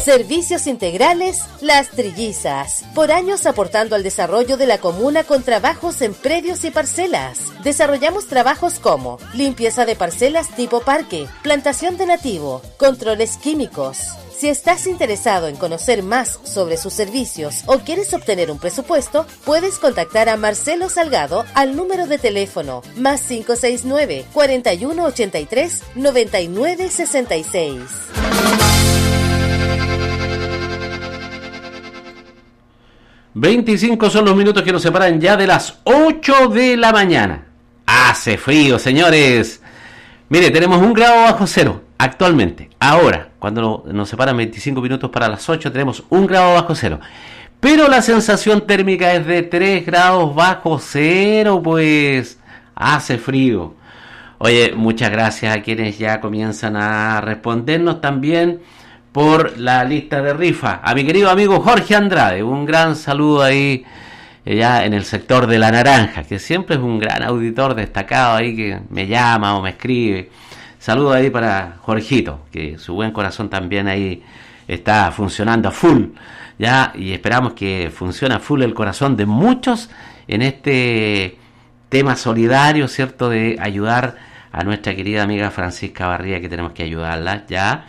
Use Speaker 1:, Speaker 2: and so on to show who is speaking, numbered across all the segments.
Speaker 1: Servicios integrales Las Trillizas. Por años aportando al desarrollo de la comuna con trabajos en predios y parcelas. Desarrollamos trabajos como limpieza de parcelas tipo parque, plantación de nativo, controles químicos. Si estás interesado en conocer más sobre sus servicios o quieres obtener un presupuesto, puedes contactar a Marcelo Salgado al número de teléfono +569 4183 9966.
Speaker 2: 25 son los minutos que nos separan ya de las 8 de la mañana. Hace frío, señores. Mire, tenemos 1 grado bajo cero actualmente. Ahora, cuando nos separan 25 minutos para las 8, tenemos 1 grado bajo cero. Pero la sensación térmica es de 3 grados bajo cero, pues hace frío. Oye, muchas gracias a quienes ya comienzan a respondernos también por la lista de rifa. A mi querido amigo Jorge Andrade, un gran saludo ahí, ya en el sector de La Naranja, que siempre es un gran auditor destacado ahí que me llama o me escribe. Saludo ahí para Jorgito, que su buen corazón también ahí está funcionando a full, ya, y esperamos que funcione a full el corazón de muchos en este tema solidario, ¿cierto?, de ayudar a nuestra querida amiga Francisca Barría, que tenemos que ayudarla ya,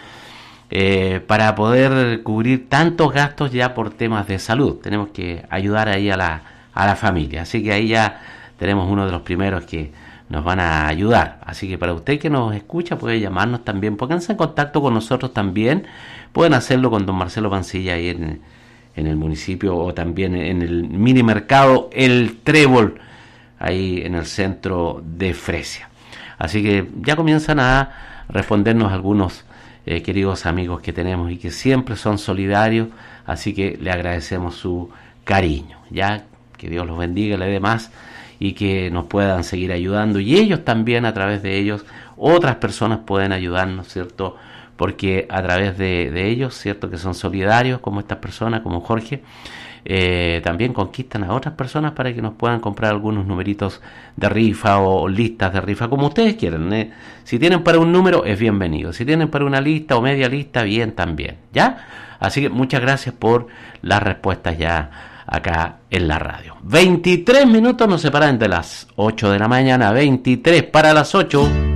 Speaker 2: para poder cubrir tantos gastos ya por temas de salud. Tenemos que ayudar ahí a la familia, así que ahí ya tenemos uno de los primeros que nos van a ayudar. Así que para usted que nos escucha, puede llamarnos también, pónganse en contacto con nosotros también, pueden hacerlo con don Marcelo Pancilla ahí en el municipio, o también en el mini mercado El Trébol, ahí en el centro de Fresia. Así que ya comienzan a respondernos algunos queridos amigos que tenemos y que siempre son solidarios, así que le agradecemos su cariño, ya, que Dios los bendiga, le dé más y que nos puedan seguir ayudando, y ellos también, a través de ellos otras personas pueden ayudarnos, ¿cierto?, porque a través de ellos, ¿cierto?, que son solidarios como estas personas, como Jorge, también conquistan a otras personas para que nos puedan comprar algunos numeritos de rifa o listas de rifa, como ustedes quieran, Si tienen para un número, es bienvenido. Si tienen para una lista o media lista, bien también, ¿ya? Así que muchas gracias por las respuestas ya acá en la radio. 23 minutos nos separan de las 8 de la mañana, 23 para las 8.